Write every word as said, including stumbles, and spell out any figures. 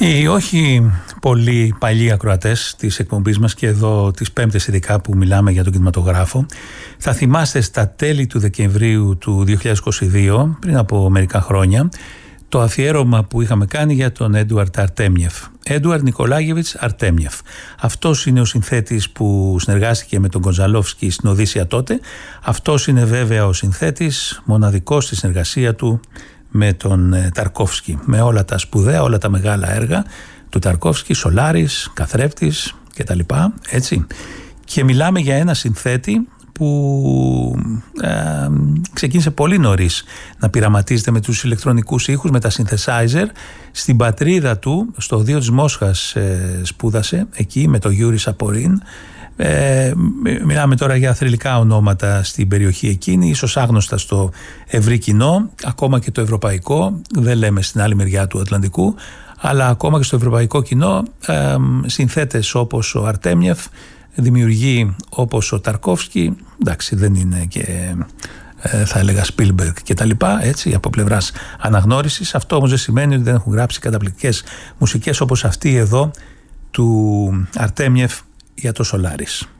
Οι όχι πολύ παλιοί ακροατές της εκπομπής μας, και εδώ τις πέμπτες ειδικά που μιλάμε για τον κινηματογράφο, θα θυμάστε στα τέλη του Δεκεμβρίου του δύο χιλιάδες είκοσι δύο, πριν από μερικά χρόνια, το αφιέρωμα που είχαμε κάνει για τον Έντουαρντ Αρτέμιεφ. Έντουαρντ Νικολάγεβιτς Αρτέμιεφ. Αυτός είναι ο συνθέτης που συνεργάστηκε με τον Κοντζαλόφσκι στην Οδύσσεια τότε. Αυτός είναι βέβαια ο συνθέτης μοναδικός στη συνεργασία του με τον Ταρκόφσκι, με όλα τα σπουδαία, όλα τα μεγάλα έργα του Ταρκόφσκι, Σολάρης, Καθρέφτης κτλ. Έτσι. Και μιλάμε για ένα συνθέτη που ε, ξεκίνησε πολύ νωρίς να πειραματίζεται με τους ηλεκτρονικούς ήχους, με τα synthesizer. Στην πατρίδα του, στο Οδείο της Μόσχας, ε, σπούδασε εκεί με τον Γιούρι Σαπορίν. Ε, μιλάμε τώρα για θρυλικά ονόματα στην περιοχή εκείνη, ίσως άγνωστα στο ευρύ κοινό, ακόμα και το ευρωπαϊκό, δεν λέμε στην άλλη μεριά του Ατλαντικού, αλλά ακόμα και στο ευρωπαϊκό κοινό, ε, συνθέτες όπως ο Αρτέμιεφ, δημιουργεί όπως ο Ταρκόφσκι, εντάξει δεν είναι και ε, θα έλεγα Σπίλμπεργκ και τα λοιπά, έτσι, από πλευράς αναγνώρισης. Αυτό όμως δεν σημαίνει ότι δεν έχουν γράψει καταπληκτικές μουσικές όπως αυτή εδώ του Αρτέμιεφ για το Σολάρης.